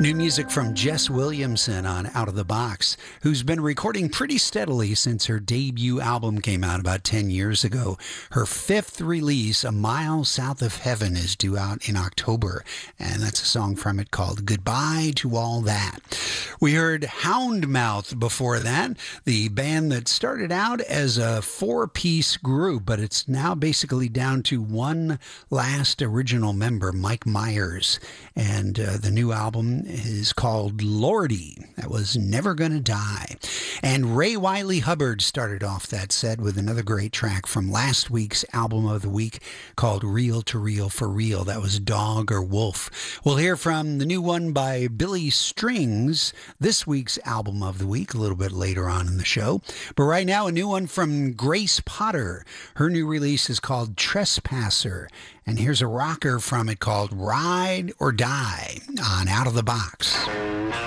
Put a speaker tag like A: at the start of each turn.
A: New music from Jess Williamson on Out of the Box, who's been recording pretty steadily since her debut album came out about 10 years ago. Her fifth release, A Mile South of Heaven, is due out in October, and that's a song from it called Goodbye to All That. We heard Houndmouth before that, the band that started out as a four-piece group, but it's now basically down to one last original member, Mike Myers, and the new album is called Lordy. That was Never Gonna Die. And Ray Wiley Hubbard started off that set with another great track from last week's album of the week called Reel to Reel for Real. That was Dog or Wolf. We'll hear from the new one by Billy Strings, this week's album of the week, a little bit later on in the show. But right now, a new one from Grace Potter. Her new release is called Trespasser. And here's a rocker from it called Ride or Die on Out of the Box.